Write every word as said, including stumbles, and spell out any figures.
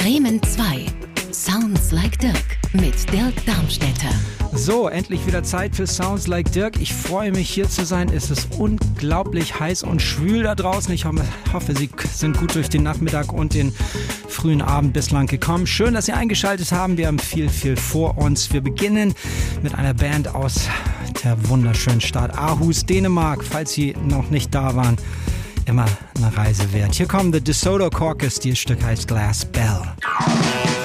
Bremen zwei. Sounds like Dirk mit Dirk Darmstädter. So, endlich wieder Zeit für Sounds like Dirk. Ich freue mich, hier zu sein. Es ist unglaublich heiß und schwül da draußen. Ich hoffe, hoffe, Sie sind gut durch den Nachmittag und den frühen Abend bislang gekommen. Schön, dass Sie eingeschaltet haben. Wir haben viel, viel vor uns. Wir beginnen mit einer Band aus der wunderschönen Stadt Aarhus, Dänemark. Falls Sie noch nicht da waren, immer eine Reise wert. Hier kommen The DeSoto Caucus. Dieses Stück heißt Glass Bell.